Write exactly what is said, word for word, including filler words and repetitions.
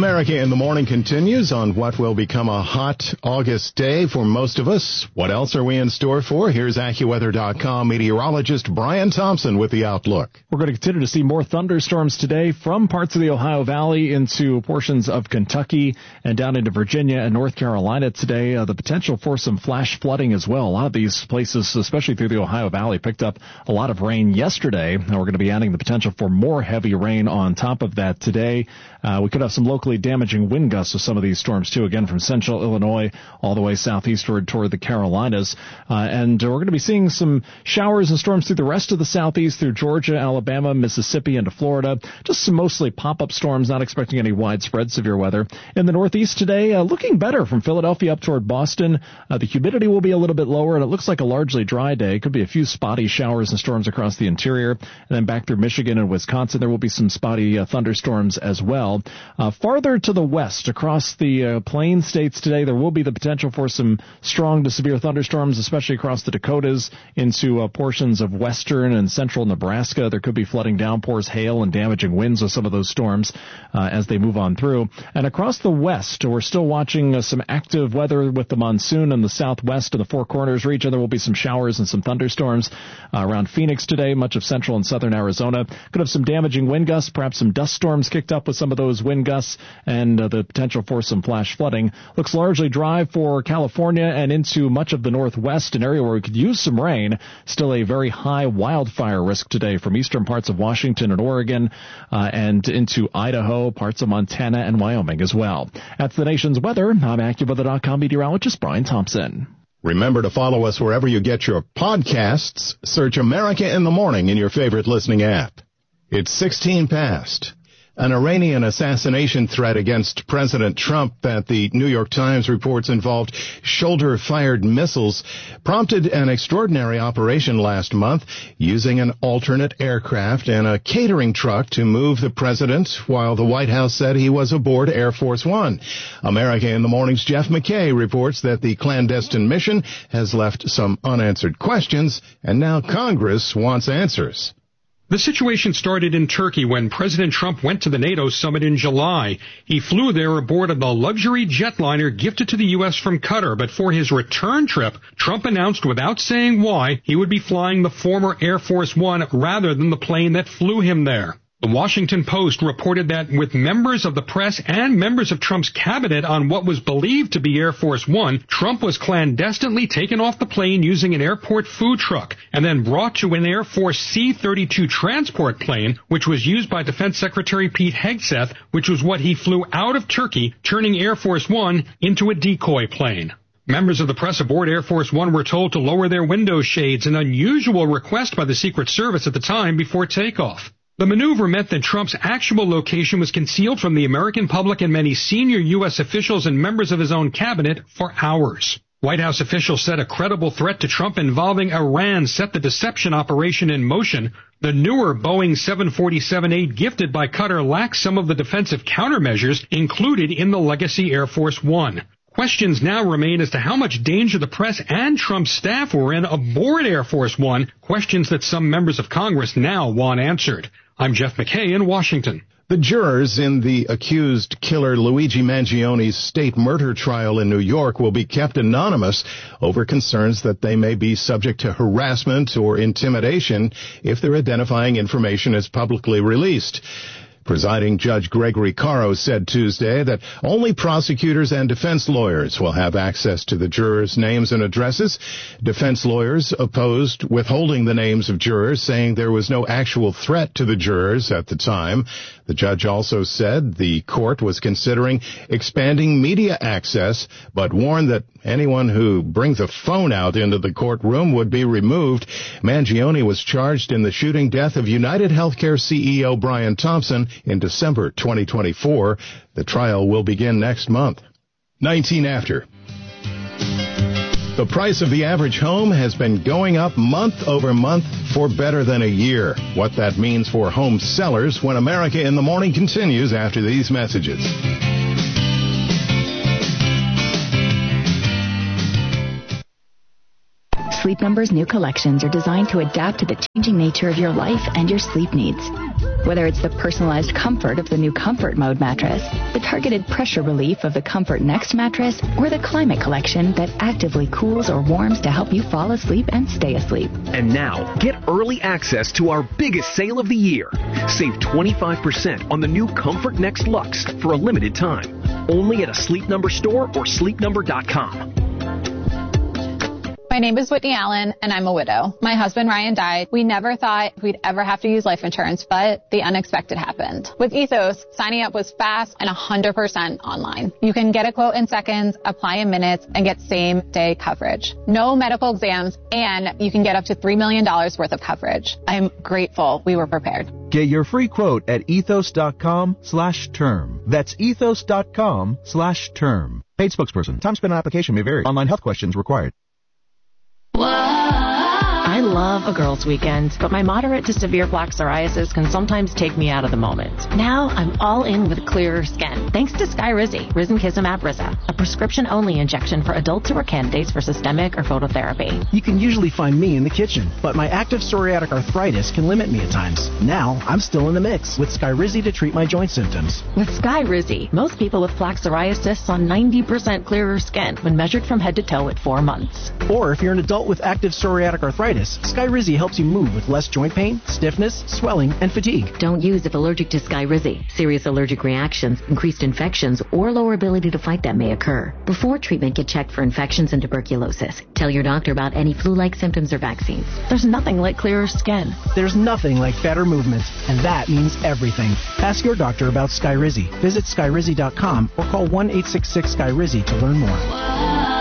America in the Morning continues on what will become a hot August day for most of us. What else are we in store for? Here's AccuWeather dot com meteorologist Brian Thompson with the outlook. We're going to continue to see more thunderstorms today from parts of the Ohio Valley into portions of Kentucky and down into Virginia and North Carolina today. Uh, the potential for some flash flooding as well. A lot of these places, especially through the Ohio Valley, picked up a lot of rain yesterday. And we're going to be adding the potential for more heavy rain on top of that today. Uh, we could have some locally damaging wind gusts with some of these storms, too, again, from central Illinois all the way southeastward toward the Carolinas. Uh, and we're going to be seeing some showers and storms through the rest of the southeast, through Georgia, Alabama, Mississippi, into Florida. Just some mostly pop-up storms, not expecting any widespread severe weather. In the northeast today, uh, looking better from Philadelphia up toward Boston. Uh, the humidity will be a little bit lower, and it looks like a largely dry day. Could be a few spotty showers and storms across the interior. And then back through Michigan and Wisconsin, there will be some spotty uh, thunderstorms as well. Uh, farther to the west, across the uh, plain states today, there will be the potential for some strong to severe thunderstorms, especially across the Dakotas into uh, portions of western and central Nebraska. There could be flooding downpours, hail, and damaging winds with some of those storms uh, as they move on through. And across the west, we're still watching uh, some active weather with the monsoon in the southwest of the Four Corners region. There will be some showers and some thunderstorms uh, around Phoenix today, much of central and southern Arizona. Could have some damaging wind gusts, perhaps some dust storms kicked up with some of those wind gusts, and uh, the potential for some flash flooding. Looks largely dry for California and into much of the northwest, an area where we could use some rain. Still a very high wildfire risk today from eastern parts of Washington and Oregon uh, and into Idaho, parts of Montana and Wyoming as well. That's the nation's weather. I'm AccuWeather dot com meteorologist Brian Thompson. Remember to follow us wherever you get your podcasts. Search America in the Morning in your favorite listening app. It's sixteen past. An Iranian assassination threat against President Trump that the New York Times reports involved shoulder-fired missiles prompted an extraordinary operation last month using an alternate aircraft and a catering truck to move the president while the White House said he was aboard Air Force One. America in the Morning's Jeff McKay reports that the clandestine mission has left some unanswered questions, and now Congress wants answers. The situation started in Turkey when President Trump went to the NATO summit in July. He flew there aboard of the luxury jetliner gifted to the U S from Qatar, but for his return trip, Trump announced without saying why he would be flying the former Air Force One rather than the plane that flew him there. The Washington Post reported that with members of the press and members of Trump's cabinet on what was believed to be Air Force One, Trump was clandestinely taken off the plane using an airport food truck and then brought to an Air Force C thirty-two transport plane, which was used by Defense Secretary Pete Hegseth, which was what he flew out of Turkey, turning Air Force One into a decoy plane. Members of the press aboard Air Force One were told to lower their window shades, an unusual request by the Secret Service at the time before takeoff. The maneuver meant that Trump's actual location was concealed from the American public and many senior U S officials and members of his own cabinet for hours. White House officials said a credible threat to Trump involving Iran set the deception operation in motion. The newer Boeing seven forty-seven eight gifted by Qatar lacks some of the defensive countermeasures included in the legacy Air Force One. Questions now remain as to how much danger the press and Trump's staff were in aboard Air Force One, questions that some members of Congress now want answered. I'm Jeff McKay in Washington. The jurors in the accused killer Luigi Mangione's state murder trial in New York will be kept anonymous over concerns that they may be subject to harassment or intimidation if their identifying information is publicly released. Presiding Judge Gregory Caro said Tuesday that only prosecutors and defense lawyers will have access to the jurors' names and addresses. Defense lawyers opposed withholding the names of jurors, saying there was no actual threat to the jurors at the time. The judge also said the court was considering expanding media access, but warned that anyone who brings a phone out into the courtroom would be removed. Mangione was charged in the shooting death of United Healthcare C E O Brian Thompson in December twenty twenty-four. The trial will begin next month. nineteen after. The price of the average home has been going up month over month for better than a year. What that means for home sellers when America in the Morning continues after these messages. Sleep Number's new collections are designed to adapt to the changing nature of your life and your sleep needs. Whether it's the personalized comfort of the new Comfort Mode mattress, the targeted pressure relief of the Comfort Next mattress, or the Climate Collection that actively cools or warms to help you fall asleep and stay asleep. And now, get early access to our biggest sale of the year. Save twenty-five percent on the new Comfort Next Luxe for a limited time. Only at a Sleep Number store or sleep number dot com. My name is Whitney Allen, and I'm a widow. My husband, Ryan, died. We never thought we'd ever have to use life insurance, but the unexpected happened. With Ethos, signing up was fast and one hundred percent online. You can get a quote in seconds, apply in minutes, and get same-day coverage. No medical exams, and you can get up to three million dollars worth of coverage. I'm grateful we were prepared. Get your free quote at ethos.com slash term. That's ethos.com slash term. Paid spokesperson. Time spent on application may vary. Online health questions required. I love a girls' weekend, but my moderate to severe plaque psoriasis can sometimes take me out of the moment. Now I'm all in with clearer skin, thanks to Skyrizi, Risankizumab Riza, a prescription-only injection for adults who are candidates for systemic or phototherapy. You can usually find me in the kitchen, but my active psoriatic arthritis can limit me at times. Now I'm still in the mix with Skyrizi to treat my joint symptoms. With Skyrizi, most people with plaque psoriasis saw ninety percent clearer skin when measured from head to toe at four months. Or if you're an adult with active psoriatic arthritis, Skyrizi helps you move with less joint pain, stiffness, swelling, and fatigue. Don't use if allergic to Skyrizi. Serious allergic reactions, increased infections, or lower ability to fight them may occur. Before treatment, get checked for infections and tuberculosis. Tell your doctor about any flu-like symptoms or vaccines. There's nothing like clearer skin. There's nothing like better movement, and that means everything. Ask your doctor about Skyrizi. Visit Skyrizi dot com or call one eight six six Skyrizi to learn more.